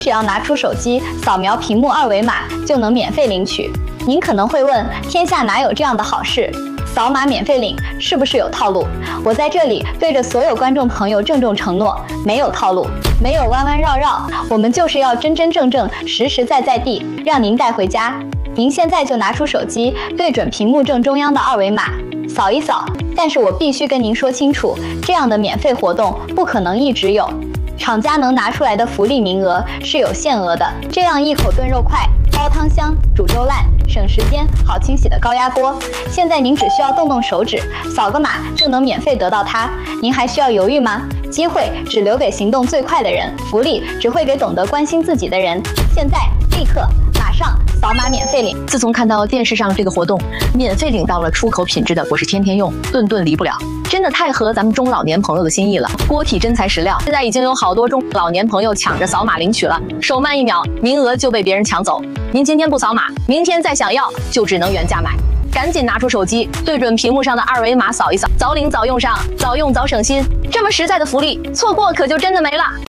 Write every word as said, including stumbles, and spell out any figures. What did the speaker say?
只要拿出手机扫描屏幕二维码就能免费领取。您可能会问，天下哪有这样的好事？扫码免费领是不是有套路？我在这里对着所有观众朋友郑重承诺，没有套路，没有弯弯绕绕，我们就是要真真正正、实实在在地让您带回家。您现在就拿出手机，对准屏幕正中央的二维码，扫一扫。但是我必须跟您说清楚，这样的免费活动不可能一直有，厂家能拿出来的福利名额是有限额的。这样一口炖肉快，煲汤香，煮粥烂，省时间，好清洗的高压锅，现在您只需要动动手指，扫个码就能免费得到它，您还需要犹豫吗？机会只留给行动最快的人，福利只会给懂得关心自己的人。现在，立刻，马上扫码免费领！ 自从看到电视上这个活动，免费领到了出口品质的，我是天天用，顿顿离不了，真的太合咱们中老年朋友的心意了。锅体真材实料，现在已经有好多中老年朋友抢着扫码领取了，手慢一秒，名额就被别人抢走。您今天不扫码，明天再想要就只能原价买。赶紧拿出手机，对准屏幕上的二维码扫一扫，早领早用上，早用早省心。这么实在的福利，错过可就真的没了。